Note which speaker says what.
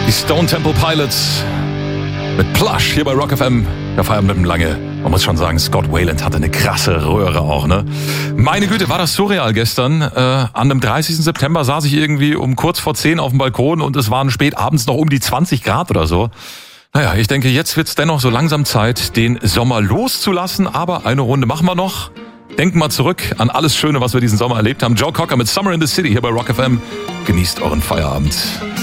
Speaker 1: Die Stone Temple Pilots mit Plush hier bei Rock FM. Der Feierabend mit dem Lange. Man muss schon sagen, Scott Weiland hatte eine krasse Röhre auch, ne? Meine Güte, war das surreal gestern. An dem 30. September saß ich irgendwie um kurz vor 10 auf dem Balkon und es waren spät abends noch um die 20 Grad oder so. Naja, ich denke, jetzt wird's dennoch so langsam Zeit, den Sommer loszulassen. Aber eine Runde machen wir noch. Denken mal zurück an alles Schöne, was wir diesen Sommer erlebt haben. Joe Cocker mit Summer in the City hier bei Rock FM. Genießt euren Feierabend.